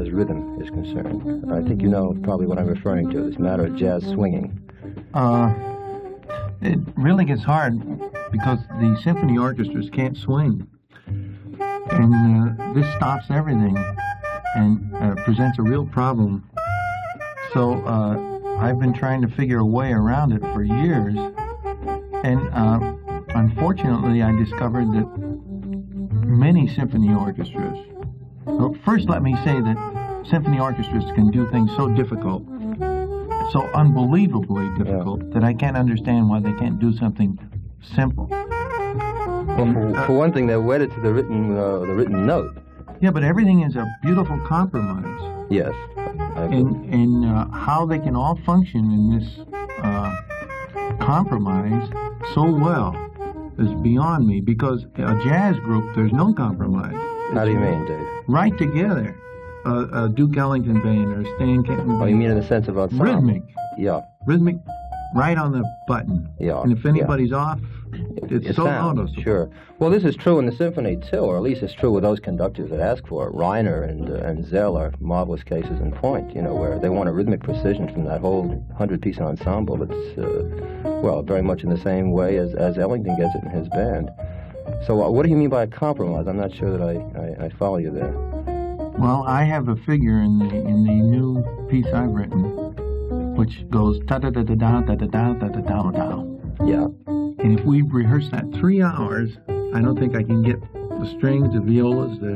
as rhythm is concerned? I think you know probably what I'm referring to, this matter of jazz swinging. It really gets hard because the symphony orchestras can't swing. And this stops everything and presents a real problem. So I've been trying to figure a way around it for years. And unfortunately, I discovered that many symphony orchestras. Well, first, let me say that symphony orchestras can do things so difficult, so unbelievably difficult, that I can't understand why they can't do something simple. Well, for one thing, they're wedded to the written note. Yeah, but everything is a beautiful compromise. Yes. And how they can all function in this compromise so well is beyond me, because a jazz group, there's no compromise. How do you mean, Dave? Right together. Duke Ellington band or Stan Kenton band. Oh, you mean in the sense of ensemble? Rhythmic. Yeah. Rhythmic, right on the button. Yeah. And if anybody's off, it's so noticeable. Sure. Well, this is true in the symphony, too, or at least it's true with those conductors that ask for it. Reiner and Zell are marvelous cases in point, where they want a rhythmic precision from that whole 100-piece ensemble. It's, very much in the same way as Ellington gets it in his band. So what do you mean by a compromise? I'm not sure that I follow you there. Well, I have a figure in the new piece I've written, which goes ta-da-da-da-da-da-da-da-da-da-da. Yeah. And if we rehearse that 3 hours, I don't think I can get the strings, the violas, the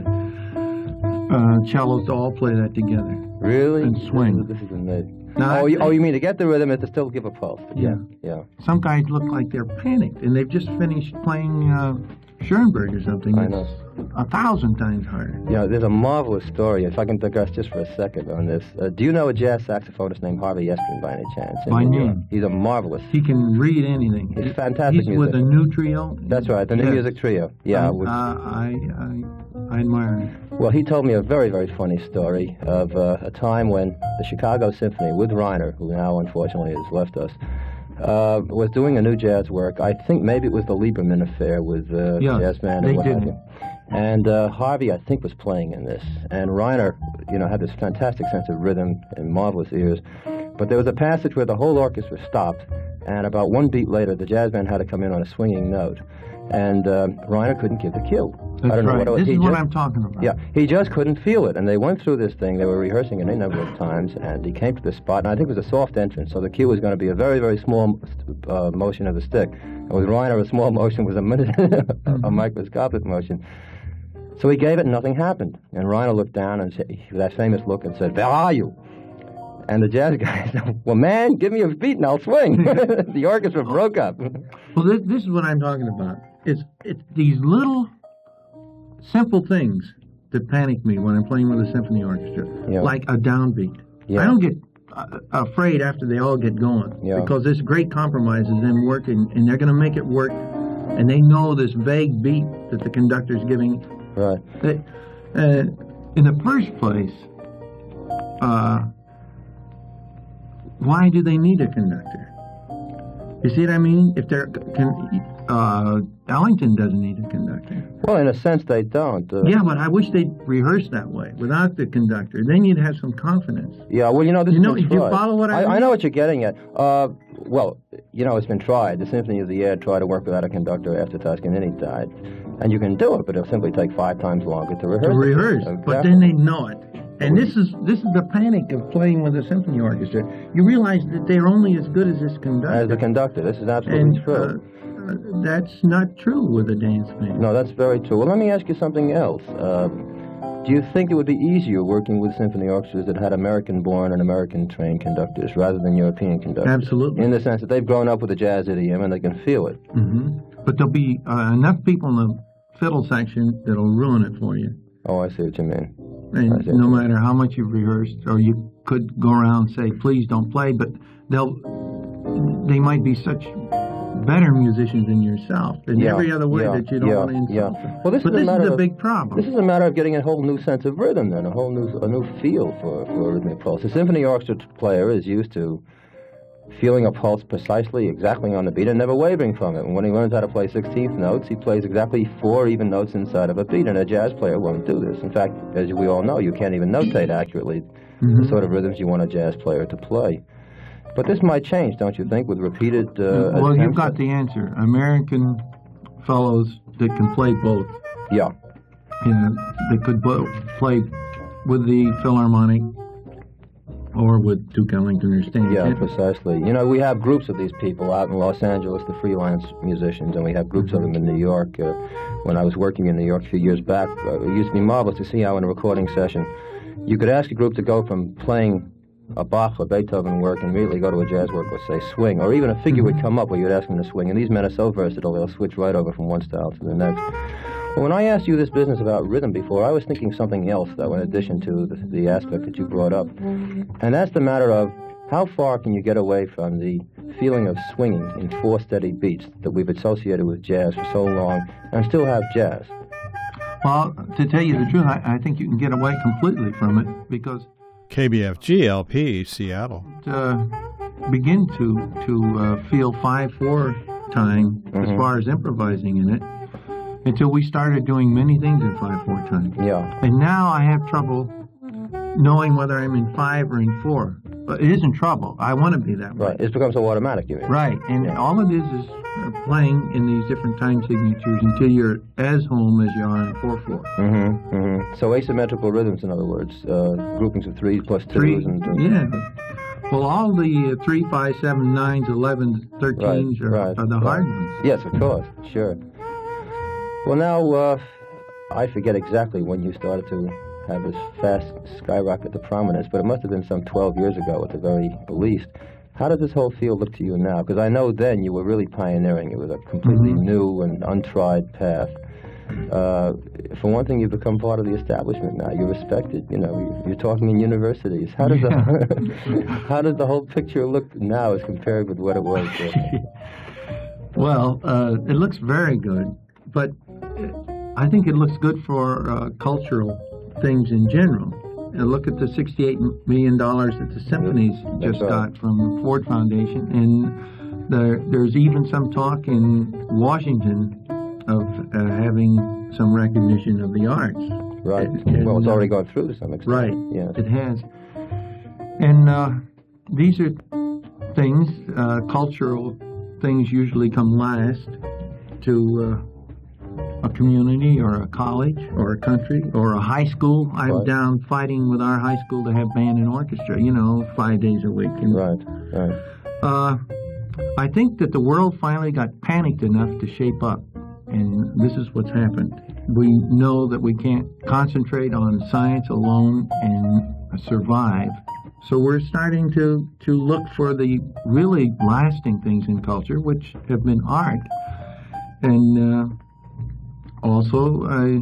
cellos to all play that together. Really? And swing. This is amazing. Now, you mean to get the rhythm is to still give a pulse? Yeah. Yeah. Some guys look like they're panicked, and they've just finished playing Schoenberg or something. I know. 1,000 times harder. Yeah, there's a marvelous story, if I can digress just for a second on this. Do you know a jazz saxophonist named Harvey Estrin by any chance? By name. He's a marvelous. He can read anything. He's fantastic. He's with a new trio. That's right, the New Music Trio. Yeah. I admire him. Well, he told me a very, very funny story of a time when the Chicago Symphony with Reiner, who now unfortunately has left us, was doing a new jazz work. I think maybe it was the Lieberman affair with jazz band and what have you. And Harvey, I think, was playing in this. And Reiner, had this fantastic sense of rhythm and marvelous ears. But there was a passage where the whole orchestra stopped, and about one beat later, the jazz band had to come in on a swinging note. And Reiner couldn't give the cue. That's I don't know right. what it was. This is what I'm talking about. Yeah, he just couldn't feel it. And they went through this thing. They were rehearsing it a number of times, and he came to the spot, and I think it was a soft entrance, so the cue was going to be a very, very small motion of the stick. And with Reiner, a small motion was a microscopic motion. So he gave it, and nothing happened. And Reiner looked down and said, with that famous look, and said, "Where are you?" And the jazz guy said, "Well, man, give me a beat and I'll swing." The orchestra broke up. Well, this is what I'm talking about. It's these little simple things that panic me when I'm playing with a symphony orchestra, like a downbeat. Yeah. I don't get afraid after they all get going, because this great compromise is them working, and they're going to make it work, and they know this vague beat that the conductor's giving. Right. In the first place, why do they need a conductor? You see what I mean? If they're Ellington doesn't need a conductor. Well, in a sense, they don't. Yeah, but I wish they'd rehearse that way without the conductor. Then you'd have some confidence. Yeah, well, this do you follow what I mean? I know what you're getting at. Well, it's been tried. The Symphony of the Air tried to work without a conductor after Toscanini died. And you can do it, but it'll simply take 5 times longer to rehearse. But then they know it. And this is the panic of playing with a symphony orchestra. You realize that they're only as good as this conductor. As the conductor. This is absolutely true. That's not true with a dance band. No, that's very true. Well, let me ask you something else. Do you think it would be easier working with symphony orchestras that had American-born and American-trained conductors rather than European conductors? Absolutely. In the sense that they've grown up with a jazz idiom and they can feel it. Mm-hmm. But there'll be enough people in the fiddle section that'll ruin it for you. Oh, I see what you mean. And no matter how much you've rehearsed, or you could go around and say, "Please don't play," but they might be such better musicians than yourself in every other way that you don't want to insult them. Well, this is a big problem. This is a matter of getting a whole new sense of rhythm, then, a new feel for a rhythmic pulse. The symphony orchestra player is used to feeling a pulse precisely, exactly on the beat, and never wavering from it. And when he learns how to play 16th notes, he plays exactly 4 even notes inside of a beat, and a jazz player won't do this. In fact, as we all know, you can't even notate accurately the sort of rhythms you want a jazz player to play. But this might change, don't you think, with repeated well, you've got the answer. American fellows that can play both. Yeah. You know, they could play with the Philharmonic or with Duke Ellington or Stan Yeah, Kenton. precisely. You know, we have groups of these people out in Los Angeles, the freelance musicians, and we have groups of them in New York. When I was working in New York a few years back, it used to be marvelous to see how in a recording session you could ask a group to go from playing a Bach or Beethoven work and immediately go to a jazz work or, say, swing, or even a figure would come up where you'd ask them to swing. And these men are so versatile, they'll switch right over from one style to the next. Well, when I asked you this business about rhythm before, I was thinking something else, though, in addition to the aspect that you brought up. And that's the matter of how far can you get away from the feeling of swinging in 4 steady beats that we've associated with jazz for so long and still have jazz? Well, to tell you the truth, I think you can get away completely from it because KBFG LP, Seattle. Begin to feel 5/4 time as far as improvising in it until we started doing many things in 5/4 time. Yeah. And now I have trouble knowing whether I'm in 5 or in 4. But it isn't trouble. I want to be that way. Right. It's become so automatic, you mean? Right. And all it is playing in these different time signatures until you're as home as you are in 4/4. So asymmetrical rhythms, in other words, groupings of 3 plus 2s. Yeah. Well, all the 3, 5, 7, 9s, 11s, 13s are the hard ones. Yes, of course. Sure. Well, now, I forget exactly when you started to have this fast skyrocket to prominence, but it must have been some 12 years ago at the very least. How does this whole field look to you now? Because I know then you were really pioneering. It was a completely new and untried path. For one thing, you've become part of the establishment now. You're respected. You know, you're talking in universities. How does how does the whole picture look now as compared with what it was? Well, it looks very good, but I think it looks good for cultural things in general. Look at the $68 million that the symphonies just got from the Ford Foundation, and there's even some talk in Washington of having some recognition of the arts. Right. Well, it's already gone through to some extent. Right. Yes. It has. And these are things, cultural things usually come last to a community or a college or a country or a high school. I'm down fighting with our high school to have band and orchestra, 5 days a week. And, right. I think that the world finally got panicked enough to shape up, and this is what's happened. We know that we can't concentrate on science alone and survive. So we're starting to look for the really lasting things in culture, which have been art. And also,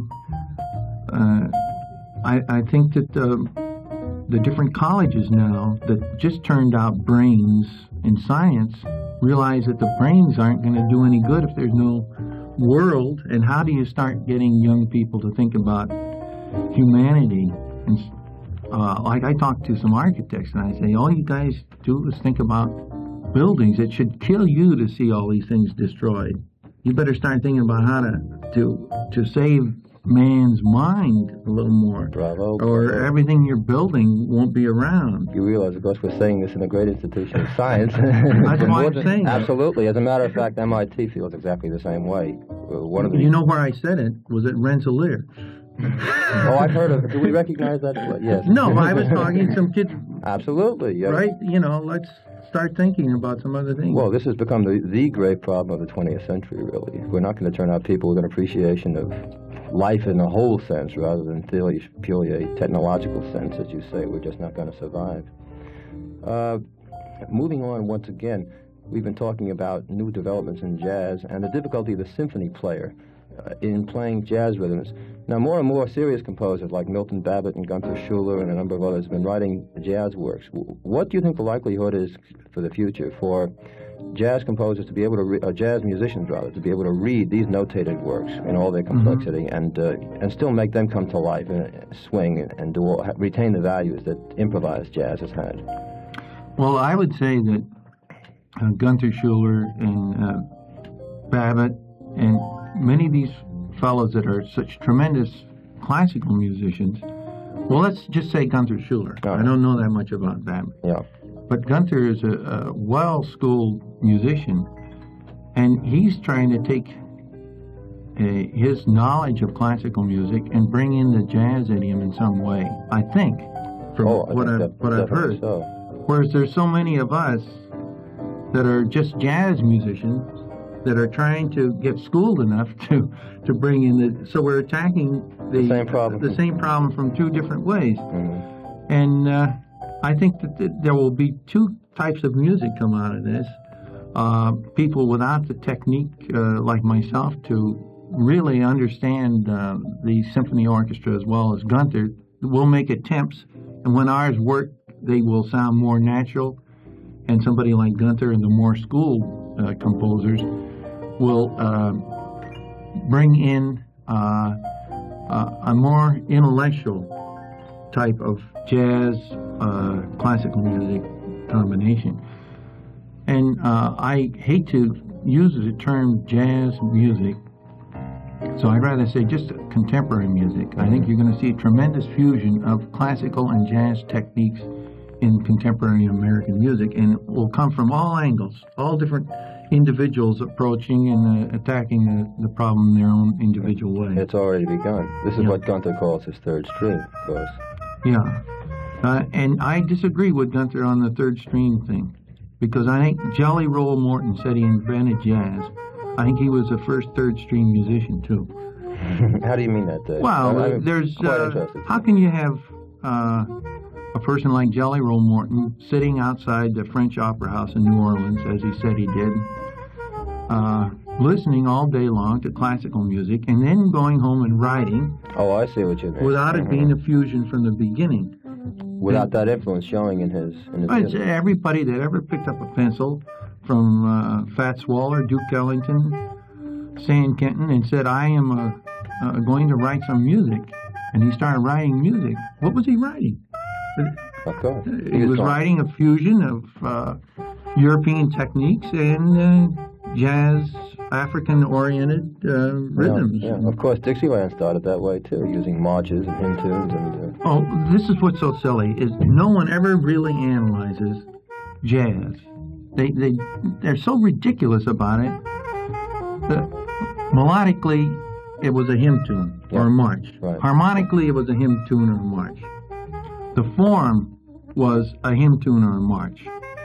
I think that the different colleges now that just turned out brains in science realize that the brains aren't going to do any good if there's no world. And how do you start getting young people to think about humanity? And like I talk to some architects and I say, all you guys do is think about buildings. It should kill you to see all these things destroyed. You better start thinking about how to save man's mind a little more. Bravo. Or everything you're building won't be around. You realize, of course, we're saying this in a great institution of science. That's why I'm saying that. Absolutely. As a matter of fact, MIT feels exactly the same way. One of the You know where I said it was at Rensselaer. Oh, I've heard of it. Do we recognize that? Yes. No, I was talking to some kids. Absolutely. Yes. Right? Let's start thinking about some other things. Well, this has become the great problem of the 20th century, really. We're not going to turn out people with an appreciation of life in a whole sense rather than purely a technological sense, as you say. We're just not going to survive. Moving on once again, we've been talking about new developments in jazz and the difficulty of the symphony player in playing jazz rhythms. Now, more and more serious composers like Milton Babbitt and Gunther Schuller and a number of others have been writing jazz works. What do you think the likelihood is for the future for jazz composers to be able to, jazz musicians rather, to be able to read these notated works in all their complexity and still make them come to life and swing and retain the values that improvised jazz has had? Well, I would say that Gunther Schuller and Babbitt, and many of these fellows that are such tremendous classical musicians. Well, let's just say Gunther Schuller. I don't know that much about Babbitt. Yeah. But Gunther is a well-schooled musician, and he's trying to take his knowledge of classical music and bring in the jazz idiom in some way, I think, from what I've heard. So. Whereas there's so many of us that are just jazz musicians that are trying to get schooled enough to bring in so we're attacking the same problem from two different ways. Mm-hmm. And I think that there will be two types of music come out of this. People without the technique, like myself, to really understand the symphony orchestra as well as Gunther, will make attempts, and when ours work, they will sound more natural. And somebody like Gunther and the more schooled composers will bring in a more intellectual type of jazz, classical music combination. And I hate to use the term jazz music, so I'd rather say just contemporary music. I think you're going to see a tremendous fusion of classical and jazz techniques in contemporary American music, and it will come from all angles, all different individuals approaching and attacking the problem in their own individual way. It's already begun. This is what Gunther calls his third stream, of course. Yeah. And I disagree with Gunther on the third stream thing, because I think Jelly Roll Morton said he invented jazz. I think he was the first third stream musician, too. How do you mean that, Dave? Well, there's... how can you have a person like Jelly Roll Morton sitting outside the French Opera House in New Orleans, as he said he did, listening all day long to classical music, and then going home and writing... Oh, I see what you mean. Without it being a fusion from the beginning. Without that influence showing in his everybody that ever picked up a pencil, from Fats Waller, Duke Ellington, Stan Kenton, and said, I am going to write some music. And he started writing music. What was he writing? Of course. He was writing a fusion of European techniques and jazz, African-oriented rhythms. Yeah. Of course, Dixieland started that way, too, using marches and hymn tunes. And, Oh, this is what's so silly, is no one ever really analyzes jazz. They're so ridiculous about it. Melodically, it was a hymn tune or a march. Right. Harmonically, it was a hymn tune or a march. The form was a hymn tune or a march.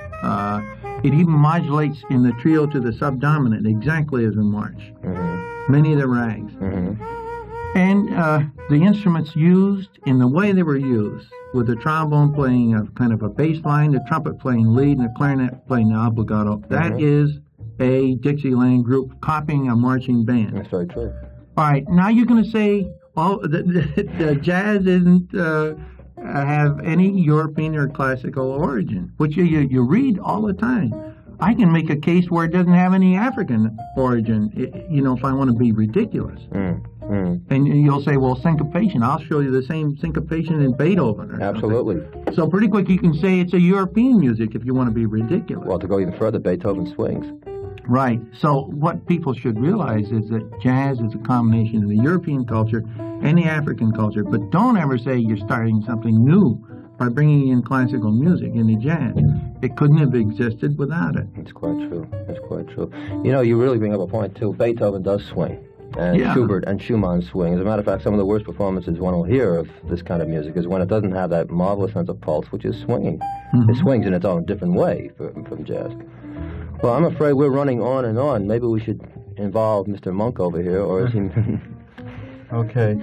It even modulates in the trio to the subdominant exactly as a march. Mm-hmm. Many of the rags. Mm-hmm. And the instruments used in the way they were used, with the trombone playing a kind of a bass line, the trumpet playing lead, and the clarinet playing the obligato. That is a Dixieland group copying a marching band. That's very true. All right, now you're going to say, the jazz isn't have any European or classical origin, which you read all the time. I can make a case where it doesn't have any African origin, if I want to be ridiculous. And you'll say, well, syncopation. I'll show you the same syncopation in Beethoven. Absolutely. Something. So pretty quick you can say it's a European music if you want to be ridiculous. Well, to go even further, Beethoven swings. Right. So what people should realize is that jazz is a combination of the European culture and the African culture. But don't ever say you're starting something new by bringing in classical music into jazz. It couldn't have existed without it. It's quite true. It's quite true. You really bring up a point, too. Beethoven does swing. And Schubert and Schumann swing. As a matter of fact, some of the worst performances one will hear of this kind of music is when it doesn't have that marvelous sense of pulse, which is swinging. Mm-hmm. It swings in its own different way from jazz. Well, I'm afraid we're running on and on. Maybe we should involve Mr. Monk over here, or is he... Okay.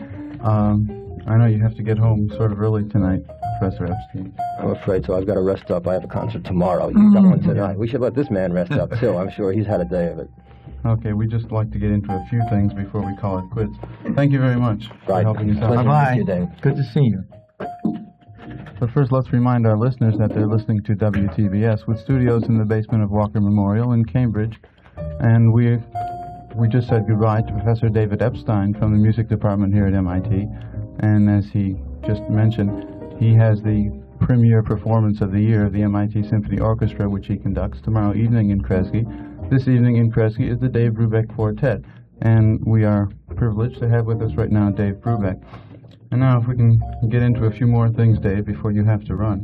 I know you have to get home sort of early tonight, Professor Epstein. I'm afraid so. I've got to rest up. I have a concert tomorrow. You've got one tonight. We should let this man rest up, too. I'm sure he's had a day of it. Okay, we'd just like to get into a few things before we call it quits. Thank you very much for helping us out. Bye-bye. Good to see you. But first, let's remind our listeners that they're listening to WTBS with studios in the basement of Walker Memorial in Cambridge. And we just said goodbye to Professor David Epstein from the music department here at MIT. And as he just mentioned, he has the premier performance of the year of the MIT Symphony Orchestra, which he conducts tomorrow evening in Kresge. This evening in Kresge is the Dave Brubeck Quartet, and we are privileged to have with us right now Dave Brubeck. And now if we can get into a few more things, Dave, before you have to run.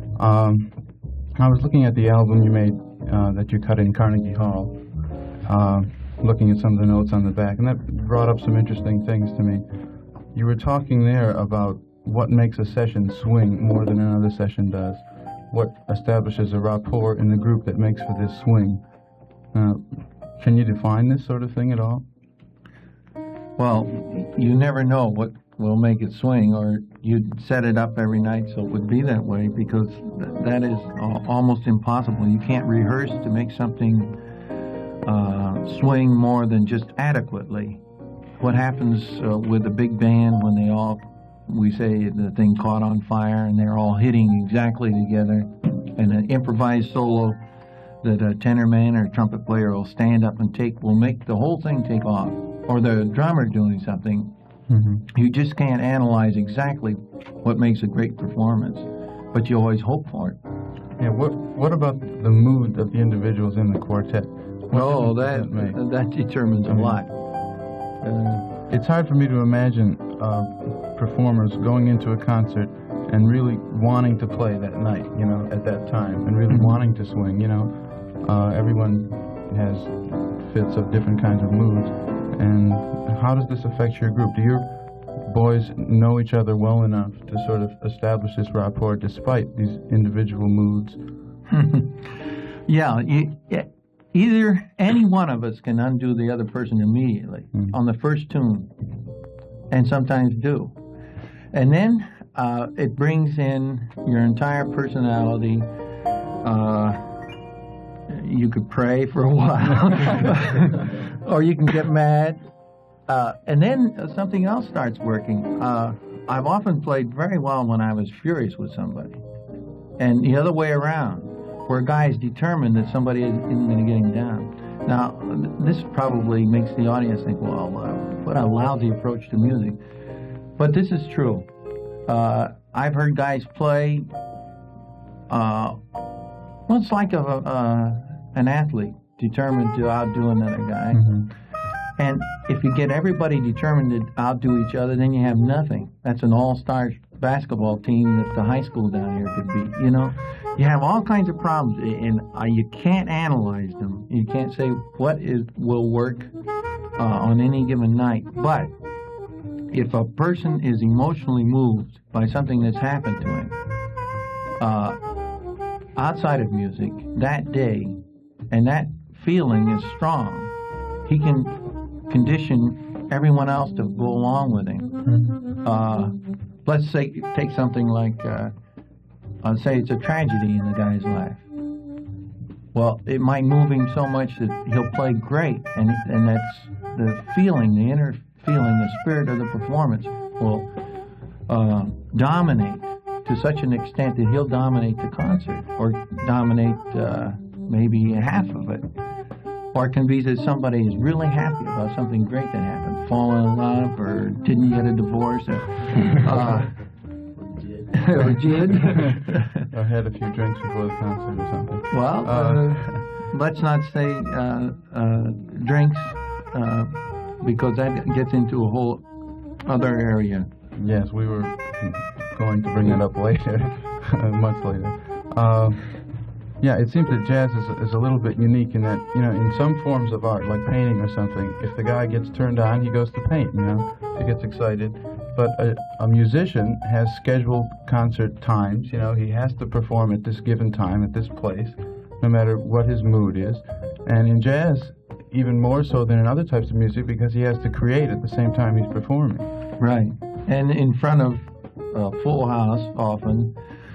I was looking at the album you made that you cut in Carnegie Hall, looking at some of the notes on the back, and that brought up some interesting things to me. You were talking there about what makes a session swing more than another session does, what establishes a rapport in the group that makes for this swing. Can you define this sort of thing at all? Well, you never know what will make it swing, or you'd set it up every night so it would be that way, because that is almost impossible. You can't rehearse to make something swing more than just adequately. What happens with a big band when we say the thing caught on fire and they're all hitting exactly together, and an improvised solo that a tenor man or a trumpet player will stand up and will make the whole thing take off, or the drummer doing something. Mm-hmm. You just can't analyze exactly what makes a great performance, but you always hope for it. Yeah. What about the mood of the individuals in the quartet? That determines a lot. It's hard for me to imagine performers going into a concert and really wanting to play that night, at that time, and really wanting to swing. Everyone has fits of different kinds of moods. And how does this affect your group? Do your boys know each other well enough to sort of establish this rapport despite these individual moods? Yeah, either any one of us can undo the other person immediately on the first tune, and sometimes do. And then it brings in your entire personality. You could pray for a while, or you can get mad, and then something else starts working. I've often played very well when I was furious with somebody, and the other way around, where a guy is determined that somebody isn't going to get him down. Now, this probably makes the audience think, well, what a lousy approach to music. But this is true. I've heard guys play, it's like an athlete determined to outdo another guy. Mm-hmm. And if you get everybody determined to outdo each other, then you have nothing. That's an all-star basketball team that the high school down here could beat. You have all kinds of problems, and you can't analyze them. You can't say what will work on any given night. But if a person is emotionally moved by something that's happened to him outside of music that day, and that feeling is strong, he can condition everyone else to go along with him. Let's say, take something like, say it's a tragedy in the guy's life. Well, it might move him so much that he'll play great, and that's the feeling, the inner feeling, the spirit of the performance will dominate to such an extent that he'll dominate the concert, or dominate maybe half of it. Or it can be that somebody is really happy about something great that happened, fallen in love, or didn't get a divorce, or did. Or had a few drinks before the concert or something. Well, let's not say drinks, because that gets into a whole other area. Yes, we were going to bring that up later, much later. Yeah, it seems that jazz is a little bit unique in that, in some forms of art, like painting or something, if the guy gets turned on, he goes to paint, he gets excited. But a musician has scheduled concert times, he has to perform at this given time, at this place, no matter what his mood is. And in jazz, even more so than in other types of music, because he has to create at the same time he's performing. Right. And in front of a full house, often.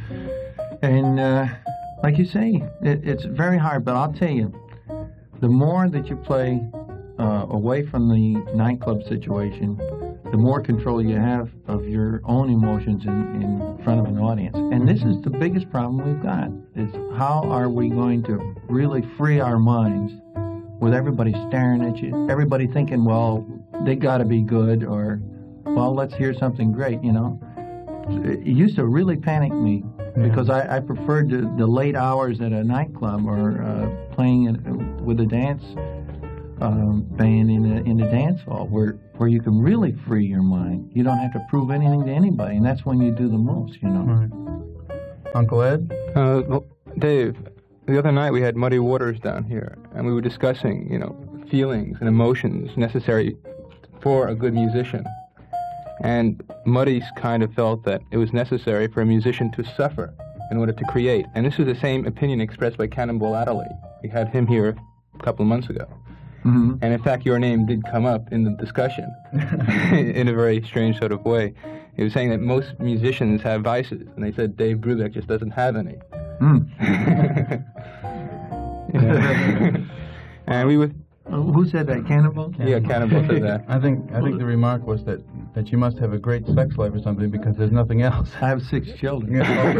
And like you say, it's very hard, but I'll tell you, the more that you play away from the nightclub situation, the more control you have of your own emotions in front of an audience. And this is the biggest problem we've got, is how are we going to really free our minds with everybody staring at you, everybody thinking, well, they got to be good, or, well, let's hear something great, It used to really panic me because I preferred the late hours at a nightclub or playing with a dance band in a dance hall where you can really free your mind. You don't have to prove anything to anybody, and that's when you do the most, you know. Right. Uncle Ed? Well, Dave, the other night we had Muddy Waters down here, and we were discussing, feelings and emotions necessary for a good musician. And Muddy's kind of felt that it was necessary for a musician to suffer in order to create. And this is the same opinion expressed by Cannonball Adderley. We had him here a couple of months ago. Mm-hmm. And in fact, your name did come up in the discussion in a very strange sort of way. He was saying that most musicians have vices, and they said Dave Brubeck just doesn't have any. And we would... Who said that? Cannonball? Yeah, Cannonball said that. I think the remark was that you must have a great sex life or something because there's nothing else. I have 6 children.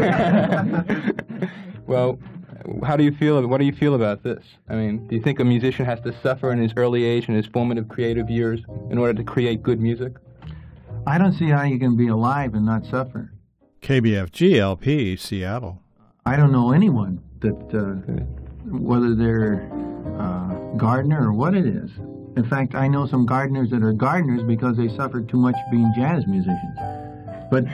Well, what do you feel about this? I mean, do you think a musician has to suffer in his early age and his formative creative years in order to create good music? I don't see how you can be alive and not suffer. KBFG LP, Seattle. I don't know anyone that, whether they're gardener or what it is. In fact, I know some gardeners that are gardeners because they suffered too much being jazz musicians. But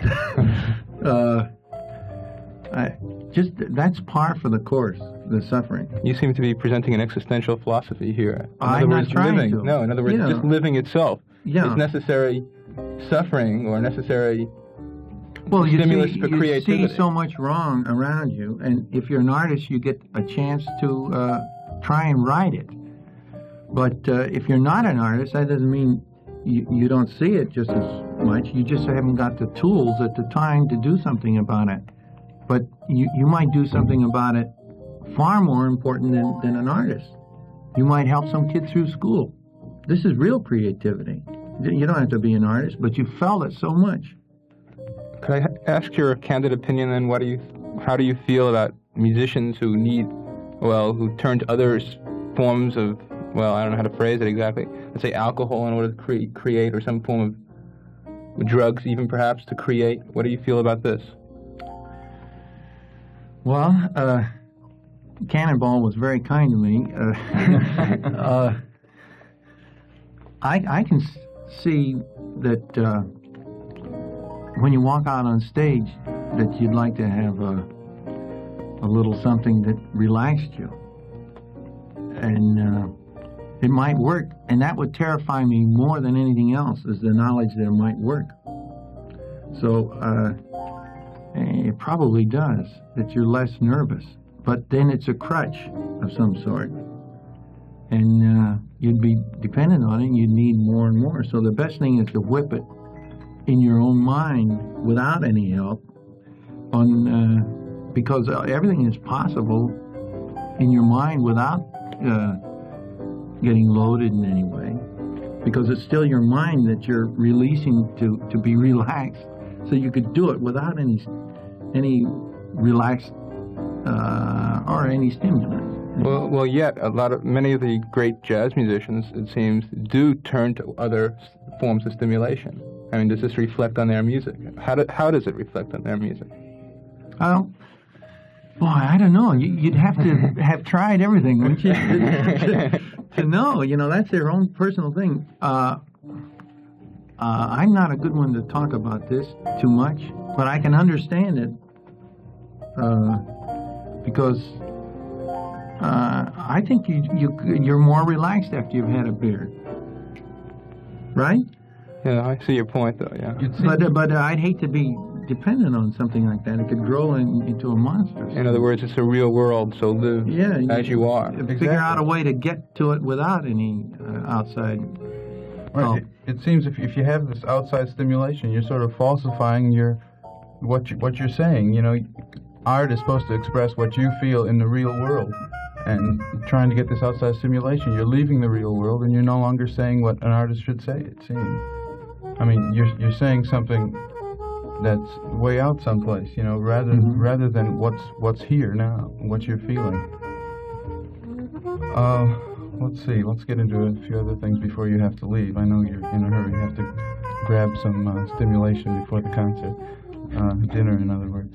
that's par for the course, the suffering. You seem to be presenting an existential philosophy here. I'm not trying to. No, in other words, just living itself is necessary suffering or necessary stimulus for creativity. You see so much wrong around you, and if you're an artist, you get a chance to try and right it. But if you're not an artist, that doesn't mean you don't see it just as much. You just haven't got the tools at the time to do something about it. But you might do something about it far more important than an artist. You might help some kid through school. This is real creativity. You don't have to be an artist, but you felt it so much. Could I ask your candid opinion then? How do you feel about musicians who who turn to other forms of, I don't know how to phrase it exactly, let's say alcohol in order to create, or some form of drugs even perhaps to create? What do you feel about this? Well, Cannonball was very kind to me. I can see that when you walk out on stage that you'd like to have a little something that relaxed you. And it might work. And that would terrify me more than anything else, is the knowledge that it might work. So it probably does, that you're less nervous. But then it's a crutch of some sort. And you'd be dependent on it, and you'd need more and more. So the best thing is to whip it in your own mind without any help, because everything is possible in your mind without getting loaded in any way, because it's still your mind that you're releasing to be relaxed. So you could do it without any relaxed or any stimulant. Well, yet many of the great jazz musicians, it seems, do turn to other forms of stimulation. I mean, does this reflect on their music? How does it reflect on their music? Well, boy, I don't know. You'd have to have tried everything, wouldn't you, to know. That's their own personal thing. I'm not a good one to talk about this too much, but I can understand it because I think you're more relaxed after you've had a beer, right? Yeah, I see your point, though. Yeah, but I'd hate to be dependent on something like that. It could grow into a monster. In other words, it's a real world, so live as you are. Figure out a way to get to it without any outside. Right. It seems if you have this outside stimulation, you're sort of falsifying what you're saying. Art is supposed to express what you feel in the real world, and trying to get this outside stimulation, you're leaving the real world, and you're no longer saying what an artist should say. It seems. I mean, you're saying something that's way out someplace, rather than what's here now, what you're feeling. Let's see. Let's get into a few other things before you have to leave. I know you're in a hurry. You have to grab some stimulation before the concert. dinner, in other words.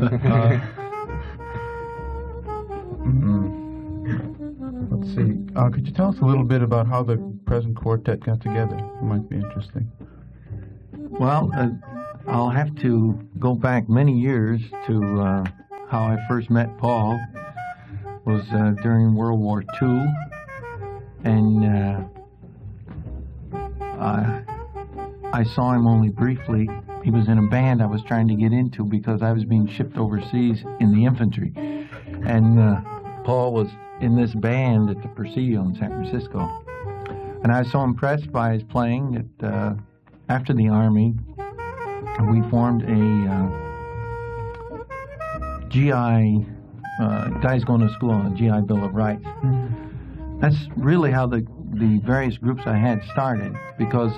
Let's see. Could you tell us a little bit about how the present quartet got together? It might be interesting. Well, I'll have to go back many years to how I first met Paul. It was during World War II, and I saw him only briefly. He was in a band I was trying to get into because I was being shipped overseas in the infantry. And Paul was in this band at the Presidio in San Francisco. And I was so impressed by his playing that after the Army, we formed a GI, guys going to school on a GI Bill of Rights. Mm-hmm. That's really how the various groups I had started, because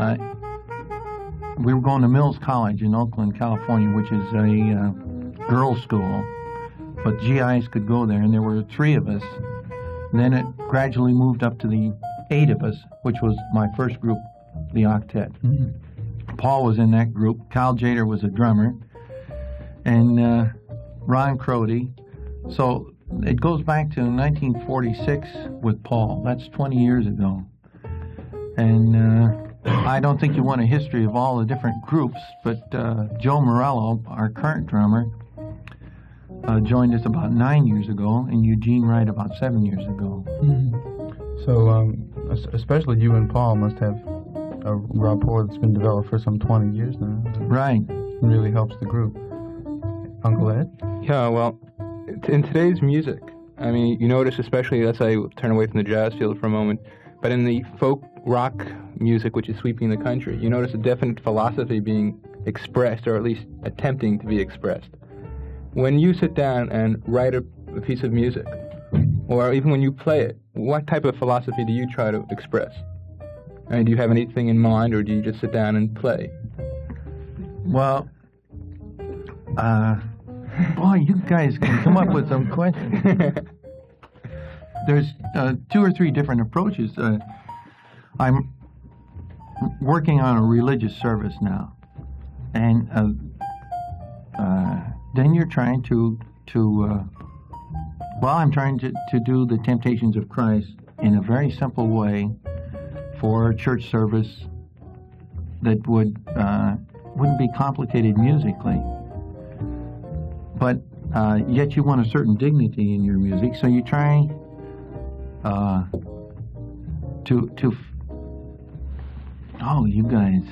we were going to Mills College in Oakland, California, which is a girls' school, but GIs could go there, and there were 3 of us. And then it gradually moved up to the 8 of us, which was my first group, the Octet. Mm-hmm. Paul was in that group. Cal Jader was a drummer, and Ron Crody. So it goes back to 1946 with Paul. That's 20 years ago. And I don't think you want a history of all the different groups, but Joe Morello, our current drummer, joined us about 9 years ago, and Eugene Wright about 7 years ago. Mm-hmm. So especially you and Paul must have a rapport that's been developed for some 20 years now. Right. It really helps the group. Uncle Ed? Yeah, well, in today's music, I mean, you notice especially, let's say, turn away from the jazz field for a moment, but in the folk rock music, which is sweeping the country, you notice a definite philosophy being expressed, or at least attempting to be expressed. When you sit down and write a piece of music, or even when you play it, what type of philosophy do you try to express? I mean, do you have anything in mind, or do you just sit down and play? Well, boy, you guys can come up with some questions. There's 2 or 3 different approaches. I'm working on a religious service now, and then you're trying to I'm trying to do the Temptations of Christ in a very simple way for a church service that wouldn't be complicated musically, but yet you want a certain dignity in your music, so you try you guys.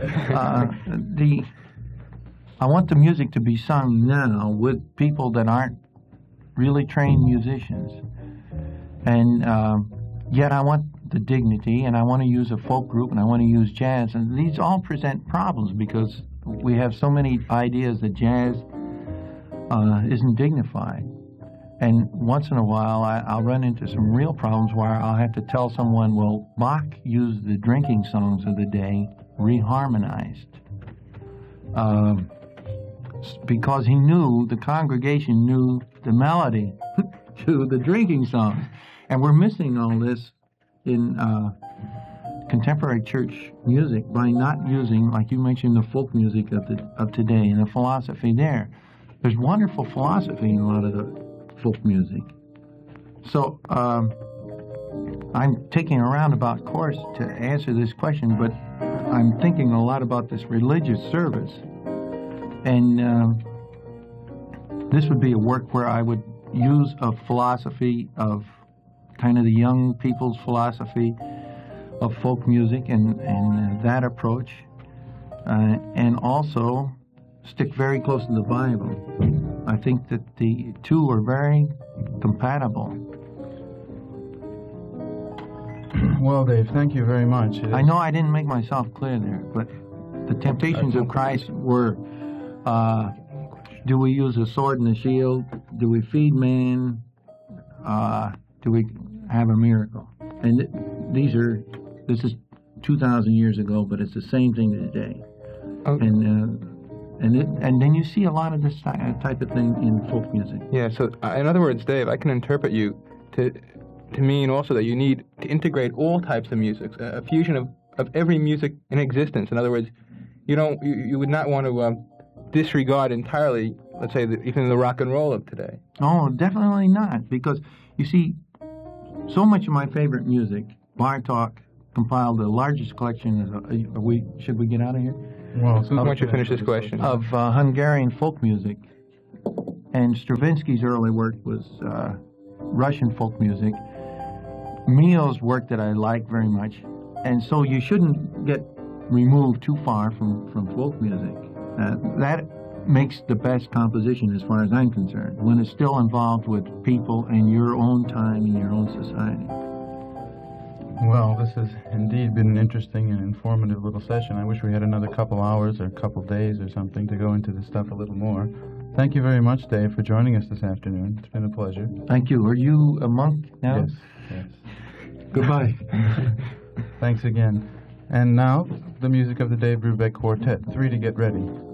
I want the music to be sung now with people that aren't really trained musicians. And yet I want the dignity, and I want to use a folk group, and I want to use jazz. And these all present problems because we have so many ideas that jazz isn't dignified. And once in a while, I'll run into some real problems where I'll have to tell someone, well, Bach used the drinking songs of the day reharmonized. Because he knew, the congregation knew the melody to the drinking songs. And we're missing all this in contemporary church music by not using, like you mentioned, the folk music of today and the philosophy there. There's wonderful philosophy in a lot of the folk music. So I'm taking a roundabout course to answer this question, but I'm thinking a lot about this religious service. And this would be a work where I would use a philosophy of kind of the young people's philosophy of folk music and that approach, and also stick very close to the Bible. I think that the two are very compatible. Well, Dave, thank you very much. I know I didn't make myself clear there, but the Temptations of Christ were, do we use a sword and a shield? Do we feed man? Do we have a miracle? And this is 2,000 years ago, but it's the same thing today. Okay. And then you see a lot of this type of thing in folk music. Yeah, so in other words, Dave, I can interpret you to mean also that you need to integrate all types of music, a fusion of every music in existence. In other words, you would not want to disregard entirely, let's say, even the rock and roll of today. Oh, definitely not. Because, you see, so much of my favorite music, Bartók compiled the largest collection. Should we get out of here? Well, Why don't you finish this question? Of Hungarian folk music. And Stravinsky's early work was Russian folk music. Mills' work that I like very much. And so you shouldn't get removed too far from folk music. That makes the best composition as far as I'm concerned, when it's still involved with people and your own time and your own society. Well, this has indeed been an interesting and informative little session. I wish we had another couple hours or couple days or something to go into this stuff a little more. Thank you very much, Dave, for joining us this afternoon. It's been a pleasure. Thank you. Are you a monk now? Yes, yes. Goodbye. Thanks again. And now, the music of the Dave Brubeck Quartet, 3 to get ready.